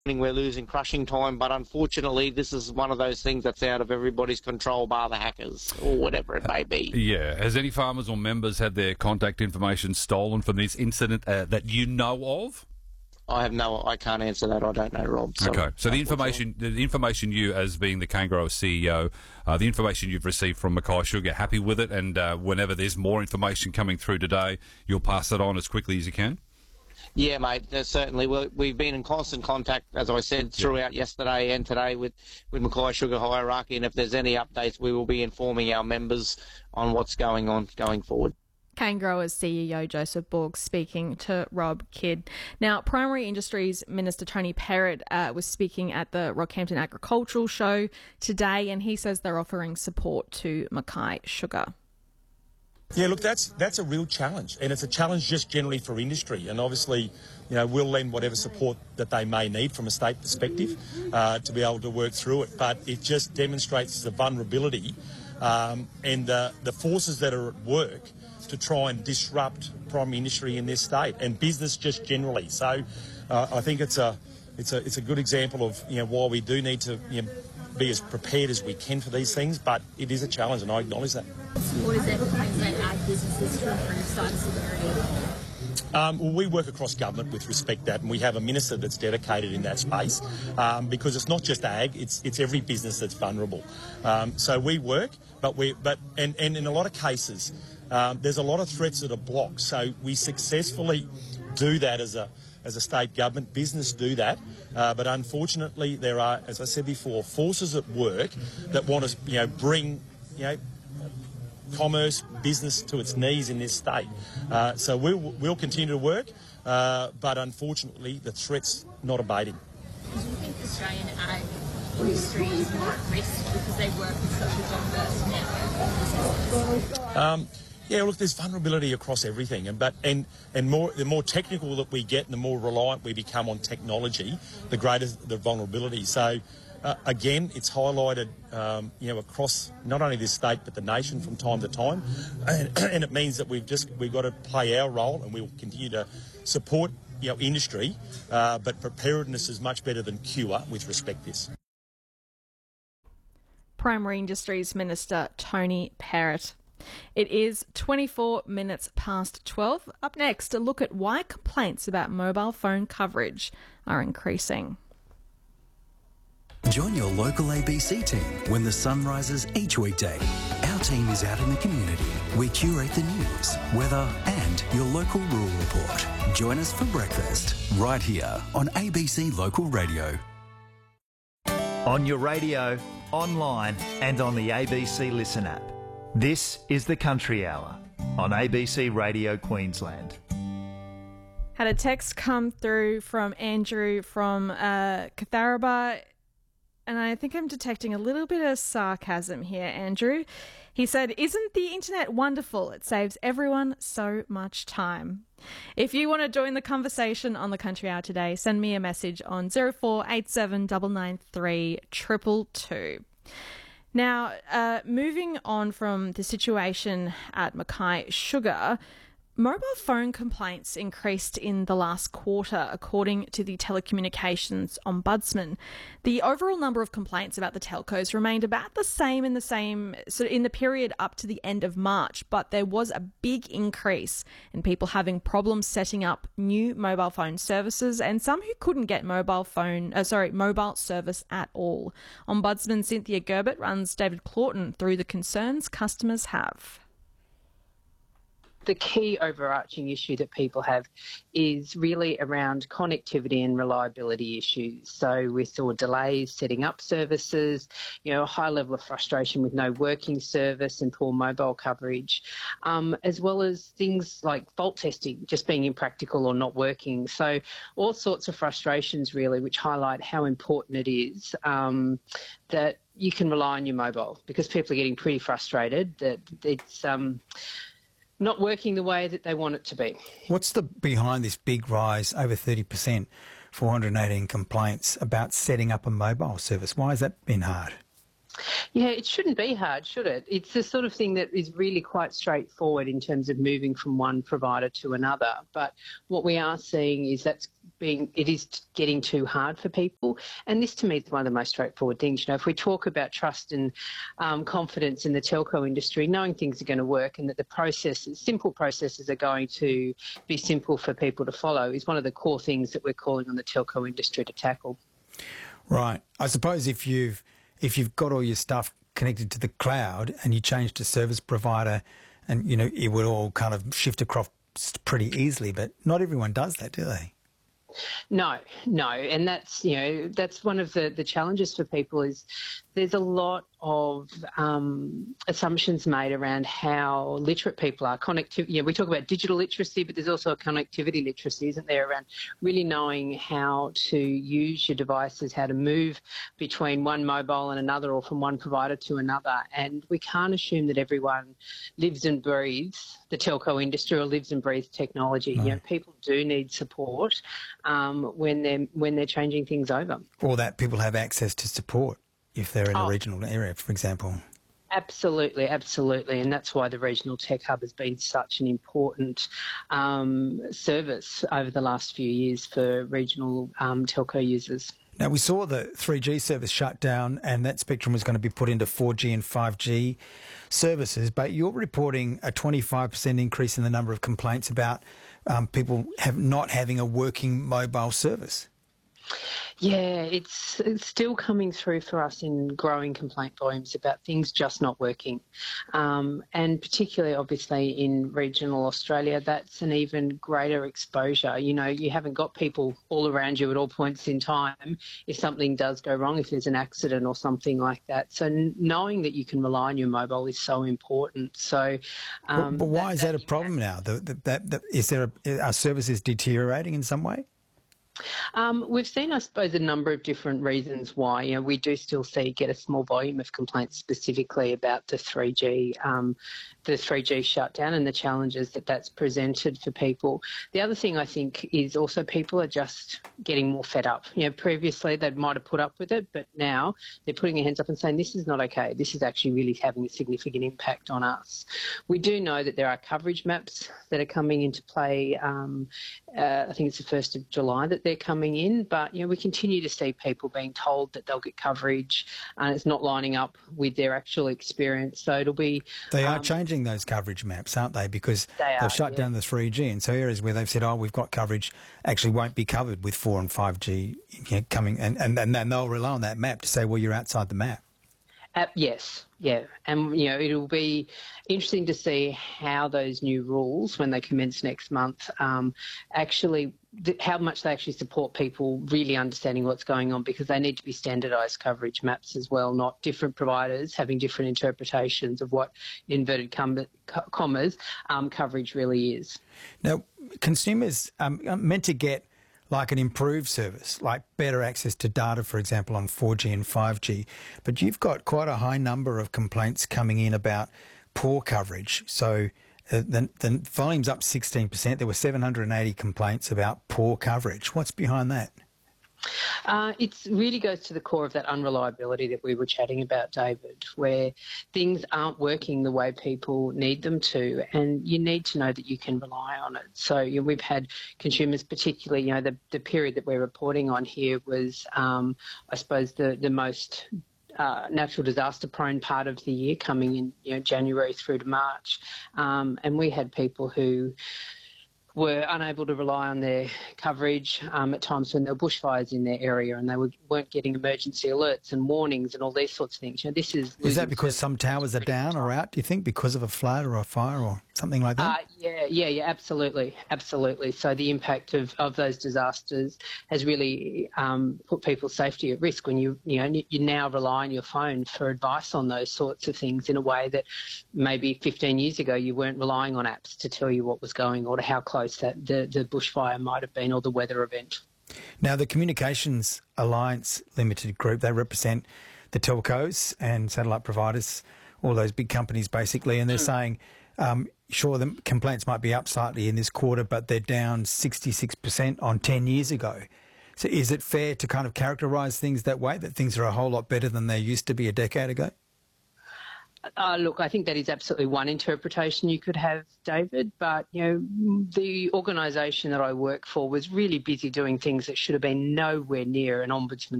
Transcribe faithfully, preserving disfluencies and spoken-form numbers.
we're losing crushing time, but unfortunately this is one of those things that's out of everybody's control, bar the hackers or whatever it may be. Yeah. Has any farmers or members had their contact information stolen from this incident uh, that you know of? I have no, I can't answer that. I don't know, Rob. So, okay. So the information, the information you, as being the Cane Grower C E O, uh, the information you've received from Mackay Sugar, happy with it? And uh, whenever there's more information coming through today, you'll pass it on as quickly as you can? Yeah, mate, certainly. We've been in constant contact, as I said, throughout yeah. yesterday and today with, with Mackay Sugar Hierarchy, and if there's any updates, we will be informing our members on what's going on going forward. Cane Growers C E O Joseph Borg speaking to Rob Kidd. Now, Primary Industries Minister Tony Perrott uh, was speaking at the Rockhampton Agricultural Show today, and he says they're offering support to Mackay Sugar. Yeah, look, that's that's a real challenge, and it's a challenge just generally for industry. And obviously, you know, we'll lend whatever support that they may need from a state perspective uh, to be able to work through it. But it just demonstrates the vulnerability um, and the, the forces that are at work to try and disrupt primary industry in this state and business just generally. So, uh, I think it's a it's a it's a good example of you know why we do need to you know, be as prepared as we can for these things, but it is a challenge, and I acknowledge that. What is it that ag businesses to improve cybersecurity? Um, well, we work across government with respect to that, and we have a minister that's dedicated in that space um, because it's not just ag; it's it's every business that's vulnerable. Um, so we work, but we but and, and in a lot of cases, um, there's a lot of threats that are blocked. So we successfully do that as a as a state government. Business do that, uh, but unfortunately there are, as I said before, forces at work that want to, you know, bring, you know, commerce, business to its knees in this state. Uh, so we'll, we'll continue to work, uh, but unfortunately the threat's not abating. Do you think Australian ag industry is more at risk because they work with such a diverse network? Um, Yeah, look, there's vulnerability across everything, and but and and more the more technical that we get, and the more reliant we become on technology, the greater the vulnerability. So, uh, again, it's highlighted, um, you know, across not only this state but the nation from time to time, and, and it means that we've just we've got to play our role, and we will continue to support, you know, industry, uh, but preparedness is much better than cure with respect to this. Primary Industries Minister Tony Perrott. It is twenty-four minutes past twelve. Up next, a look at why complaints about mobile phone coverage are increasing. Join your local A B C team when the sun rises each weekday. Our team is out in the community. We curate the news, weather and your local rural report. Join us for breakfast right here on A B C Local Radio. On your radio, online and on the A B C Listen app. This is the Country Hour on A B C Radio Queensland. Had a text come through from Andrew from uh, Catharaba, and I think I'm detecting a little bit of sarcasm here, Andrew. He said, "Isn't the internet wonderful? It saves everyone so much time." If you want to join the conversation on the Country Hour today, send me a message on zero four eight seven nine nine three two two two. Now, uh, moving on from the situation at Mackay Sugar, mobile phone complaints increased in the last quarter, according to the Telecommunications Ombudsman. The overall number of complaints about the telcos remained about the same in the same so in the period up to the end of March, but there was a big increase in people having problems setting up new mobile phone services, and some who couldn't get mobile phone, uh, sorry, mobile service at all. Ombudsman Cynthia Gerbert runs David Claughton through the concerns customers have. The key overarching issue that people have is really around connectivity and reliability issues. So we saw delays setting up services, you know, a high level of frustration with no working service and poor mobile coverage, um, as well as things like fault testing just being impractical or not working. So all sorts of frustrations really, which highlight how important it is um, that you can rely on your mobile, because people are getting pretty frustrated that it's... Um, not working the way that they want it to be. What's the behind this big rise, over thirty percent, four hundred eighteen complaints about setting up a mobile service? Why has that been hard? Yeah, it shouldn't be hard, should it? It's the sort of thing that is really quite straightforward in terms of moving from one provider to another. But what we are seeing is that's being, it is getting too hard for people. And this to me is one of the most straightforward things. You know, if we talk about trust and um, confidence in the telco industry, knowing things are going to work and that the processes, simple processes are going to be simple for people to follow is one of the core things that we're calling on the telco industry to tackle. Right. I suppose if you've if you've got all your stuff connected to the cloud and you change to service provider, and you know it would all kind of shift across pretty easily, but not everyone does that, do they? No, no, and that's you know that's one of the the challenges for people is there's a lot of um, assumptions made around how literate people are. Connectivity, you know, we talk about digital literacy, but there's also a connectivity literacy, isn't there, around really knowing how to use your devices, how to move between one mobile and another or from one provider to another. And we can't assume that everyone lives and breathes the telco industry or lives and breathes technology. No. You know, people do need support um, when they're when they're changing things over. Or that people have access to support if they're in oh. a regional area, for example. Absolutely, absolutely. And that's why the Regional Tech Hub has been such an important um, service over the last few years for regional um, telco users. Now, we saw the three G service shut down and that spectrum was going to be put into four G and five G services, but you're reporting a twenty-five percent increase in the number of complaints about um, people have not having a working mobile service. Yeah, it's, it's still coming through for us in growing complaint volumes about things just not working. Um, and particularly, obviously, in regional Australia, that's an even greater exposure. You know, you haven't got people all around you at all points in time if something does go wrong, if there's an accident or something like that. So knowing that you can rely on your mobile is so important. So, um, But, but why that, is that a problem now? The, the, that, that, is there a, are services deteriorating in some way? Um, we've seen, I suppose, a number of different reasons why. You know, we do still see get a small volume of complaints specifically about the three G, um, the three G shutdown and the challenges that that's presented for people. The other thing I think is also people are just getting more fed up. You know, previously they might have put up with it, but now they're putting their hands up and saying this is not okay. This is actually really having a significant impact on us. We do know that there are coverage maps that are coming into play. Um, uh, I think it's the first of July that they're coming in, but you know we continue to see people being told that they'll get coverage and it's not lining up with their actual experience. So it'll be they are um, changing those coverage maps, aren't they? Because they they'll are, shut yeah. down the three G, and so areas where they've said, "Oh, we've got coverage," actually won't be covered with four and five G you know, coming, and, and and then they'll rely on that map to say, "Well, you're outside the map." Uh, yes, yeah, and you know it'll be interesting to see how those new rules, when they commence next month, um, actually th- how much they actually support people really understanding what's going on, because they need to be standardised coverage maps as well, not different providers having different interpretations of what inverted com- commas um, coverage really is. Now, consumers um, are meant to get like an improved service, like better access to data, for example, on four G and five G. But you've got quite a high number of complaints coming in about poor coverage. So uh, the, the volume's up sixteen percent. There were seven hundred eighty complaints about poor coverage. What's behind that? Uh, it really goes to the core of that unreliability that we were chatting about, David, where things aren't working the way people need them to, and you need to know that you can rely on it. So you know, we've had consumers, particularly, you know, the, the period that we're reporting on here was, um, I suppose, the, the most Uh, natural disaster prone part of the year, coming in, you know, January through to March, um, and we had people who were unable to rely on their coverage um, at times when there were bushfires in their area, and they were, weren't getting emergency alerts and warnings and all these sorts of things. You know, this is is that because some towers are down or out? Do you think because of a flood or a fire or something like that? Uh, yeah, yeah, yeah, absolutely, absolutely. So the impact of, of those disasters has really um, put people's safety at risk when you you know you now rely on your phone for advice on those sorts of things in a way that maybe fifteen years ago you weren't relying on apps to tell you what was going on or how close that the, the bushfire might have been or the weather event. Now, the Communications Alliance Limited Group, they represent the telcos and satellite providers, all those big companies basically, and they're mm. saying, um, sure, the complaints might be up slightly in this quarter, but they're down sixty-six percent on ten years ago. So is it fair to kind of characterise things that way, that things are a whole lot better than they used to be a decade ago? Uh, look, I think that is absolutely one interpretation you could have, David, but, you know, the organisation that I work for was really busy doing things that should have been nowhere near an ombudsman